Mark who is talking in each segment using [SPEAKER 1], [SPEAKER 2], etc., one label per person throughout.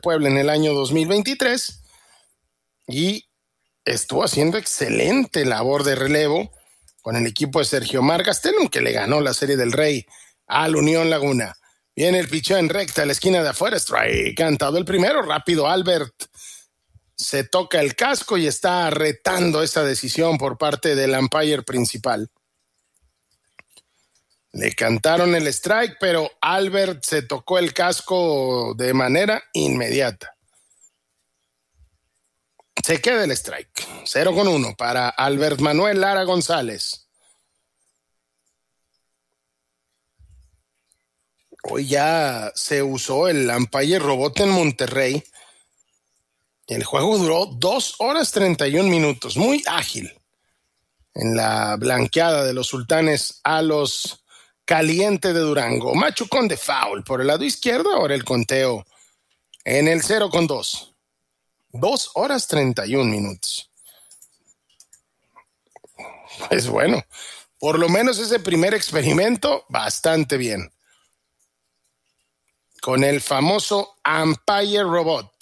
[SPEAKER 1] Puebla en el año 2023 y estuvo haciendo excelente labor de relevo con el equipo de Sergio Mar Gastelum, que le ganó la Serie del Rey al Unión Laguna. Viene el picheo en recta a la esquina de afuera, strike, cantado el primero, rápido Albert se toca el casco y está retando esa decisión por parte del umpire principal. Le cantaron el strike, pero Albert se tocó el casco de manera inmediata. Se queda el strike. 0-1 para Albert Manuel Lara González. Hoy ya se usó el umpire robot en Monterrey. El juego duró 2 horas 31 minutos. Muy ágil en la blanqueada de los Sultanes a los Caliente de Durango. Machucón de foul por el lado izquierdo. Ahora el conteo en el 0-2. 2 horas 31 minutos. Pues bueno, por lo menos ese primer experimento bastante bien. Con el famoso umpire robot.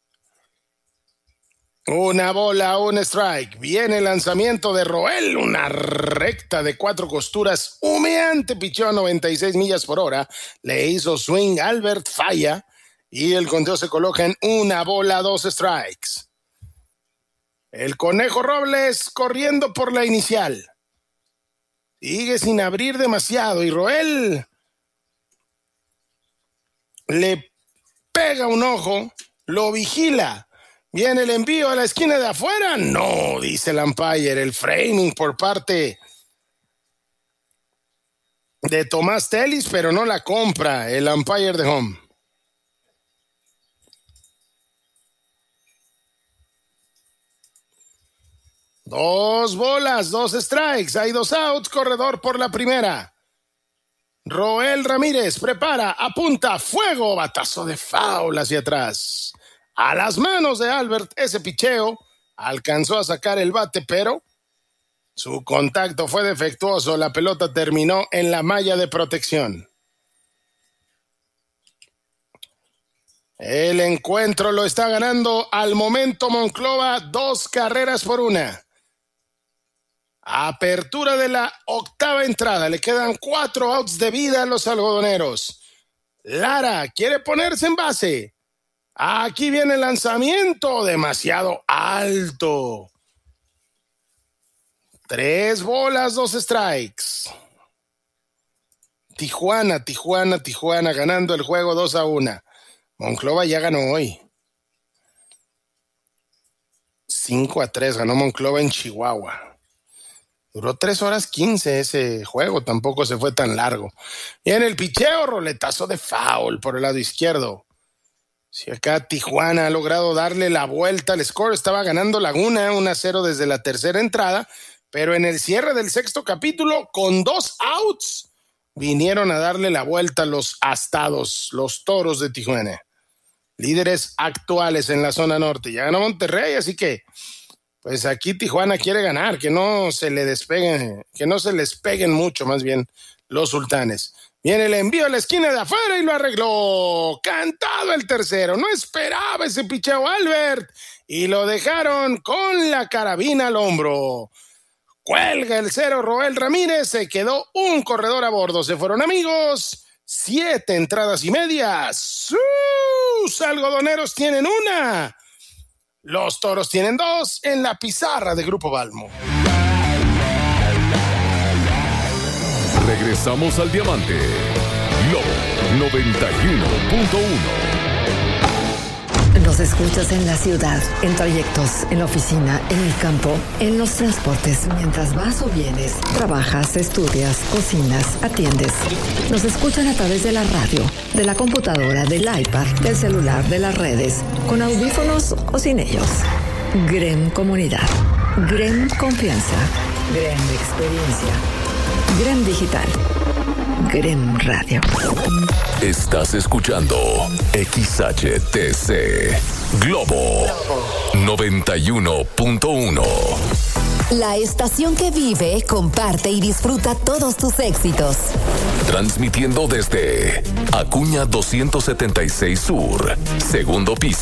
[SPEAKER 1] Una bola, un strike. Viene el lanzamiento de Roel. Una recta de 4 costuras. Humeante pichó a 96 millas por hora. Le hizo swing. Albert falla. Y el conteo se coloca en 1 bola, 2 strikes. El Conejo Robles corriendo por la inicial. Sigue sin abrir demasiado. Y Roel le pega un ojo. Lo vigila. Viene el envío a la esquina de afuera. No, dice el umpire. El framing por parte de Tomás Telis, pero no la compra el umpire de home. Dos bolas, 2 strikes. Hay 2 outs. Corredor por la primera. Roel Ramírez prepara, apunta, fuego. Batazo de foul hacia atrás. A las manos de Albert, ese picheo alcanzó a sacar el bate, pero su contacto fue defectuoso. La pelota terminó en la malla de protección. El encuentro lo está ganando al momento Monclova 2 carreras por 1. Apertura de la 8ª entrada. Le quedan 4 outs de vida a los algodoneros. Lara quiere ponerse en base. Aquí viene el lanzamiento, demasiado alto. 3 bolas, 2 strikes. Tijuana ganando el juego 2-1. Monclova ya ganó hoy. 5-3 ganó Monclova en Chihuahua. Duró 3 horas 15 ese juego, tampoco se fue tan largo. Viene el picheo, roletazo de foul por el lado izquierdo. Si acá Tijuana ha logrado darle la vuelta al score, estaba ganando Laguna 1-0 desde la tercera entrada, pero en el cierre del 6º capítulo, con 2 outs, vinieron a darle la vuelta los astados, los Toros de Tijuana. Líderes actuales en la zona norte. Ya ganó Monterrey, así que pues aquí Tijuana quiere ganar, que no se le despeguen, que no se les peguen mucho, más bien los Sultanes. Viene el envío a la esquina de afuera y lo arregló. Cantado el tercero. No esperaba ese picheo Albert. Y lo dejaron con la carabina al hombro. Cuelga el 0 Roel Ramírez. Se quedó un corredor a bordo. Se fueron amigos. 7 entradas y media. Sus algodoneros tienen 1. Los Toros tienen 2 en la pizarra de Grupo Balmo.
[SPEAKER 2] Regresamos al Diamante. Globo 91.1.
[SPEAKER 3] Nos escuchas en la ciudad, en trayectos, en la oficina, en el campo, en los transportes, mientras vas o vienes, trabajas, estudias, cocinas, atiendes. Nos escuchan a través de la radio, de la computadora, del iPad, del celular, de las redes, con audífonos o sin ellos. GREM Comunidad, GREM Confianza, GREM Experiencia, GREM Digital, GREM Radio.
[SPEAKER 2] Estás escuchando XHTC Globo 91.1.
[SPEAKER 4] La estación que vive, comparte y disfruta todos tus éxitos.
[SPEAKER 2] Transmitiendo desde Acuña 276 Sur, segundo piso.